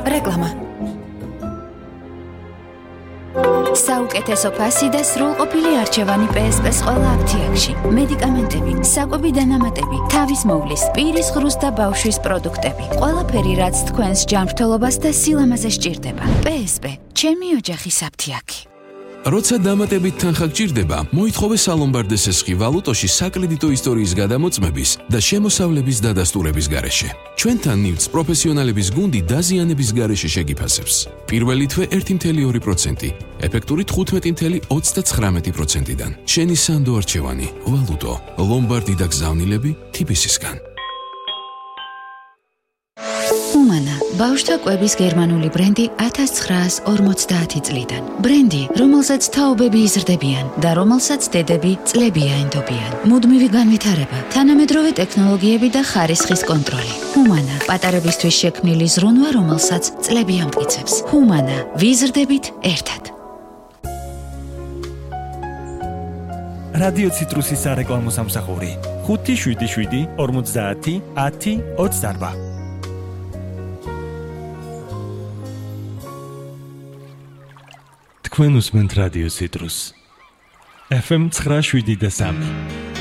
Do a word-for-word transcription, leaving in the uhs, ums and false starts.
რეკლამა. საუკეთესო ფასი და სრულყოფილი არჩევანი პე ეს პე-ს ყველა აფთიაქში. მედიკამენტები, საკვები დანამატები, თავის მოვლის, პირის ღრუს და ბავშვის პროდუქტები. ყველაფერი, რაც თქვენს ჯანმრთელობას და სილამაზე სჭირდება. პე ეს პე, ჩემი ოჯახის აფთიაქი. როცა დამატებით თანხა გჭირდება, მოითხოვე სალომბარდე სესხი ვალუტოში საკრედიტო ისტორიის გადამოწმების და შემოსავლების დადასტურების გარეშე. ჩვენთან ნივთს პროფესიონალების გუნდი დაზიანების გარეშე შეგიფასებს. პირველი თვე ერთი კoma ორი პროცენტი, ეფექტური თხუთმეტი კoma ოცდაცხრამეტი პროცენტიდან. შენი სანდო არჩევანი, ვალუტო, ლომბარდი და გზავნილები თიბისისგან. ჰუმანა, ბავშვთა კვების გერმანული ბრენდი ათას ცხრაას ორმოცდაათი წლიდან. ბრენდი, რომელსაც თაობები იზრდებიან და რომელსაც დედები წლები აენდობიან. მუდმივი განვითარება, თანამედროვე ტექნოლოგიები და ხარისხის კონტროლი. ჰუმანა, პატარებისთვის შექმნილი ზრუნვა, რომელსაც წლები ამტკიცებს. ჰუმანა, ვიზრდებით ერთად. რადიო ციტრუსის სარეკლამო სამსახური ხუთი შვიდი შვიდი ორმოცდაათი ათი ოცდაარბა. თქვენ უსმენთ რადიო ციტრუს. ეფ ემ ცხრა შვიდი და სამი.